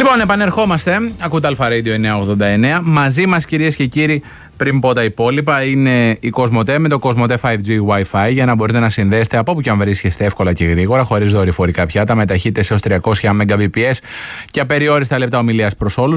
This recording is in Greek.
Λοιπόν, επανερχόμαστε. Ακούτε Αλφα Radio 989. Μαζί μας, κυρίες και κύριοι, πριν πω τα υπόλοιπα, είναι η Κοσμοτέ με το Κοσμοτέ 5G Wi-Fi για να μπορείτε να συνδέσετε από όπου και αν βρίσκεστε εύκολα και γρήγορα, χωρίς δορυφορικά πιάτα, με ταχύτητες έως 300 Mbps και απεριόριστα λεπτά ομιλίας προς όλους.